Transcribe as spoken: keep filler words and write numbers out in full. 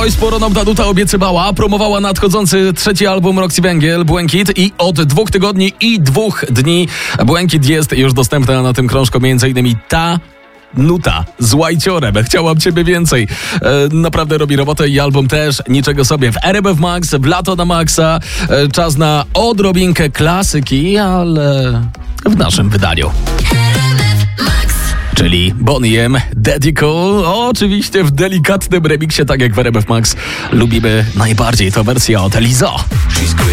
Oj, sporo nam ta nuta obiecywała. Promowała nadchodzący trzeci album Roxy Węgiel, Błękit, i od dwóch tygodni i dwóch dni Błękit jest już dostępna na tym krążku, między innymi ta nuta z Łajciorem. Chciałam ciebie więcej. E, naprawdę robi robotę i album też niczego sobie. W R M F Max, w lato na Maxa. E, czas na odrobinkę klasyki, ale w naszym wydaniu. Czyli Bonnie M, Daddy Cool, oczywiście w delikatnym remiksie, tak jak w R M F Max lubimy najbardziej. To wersja od Lizo.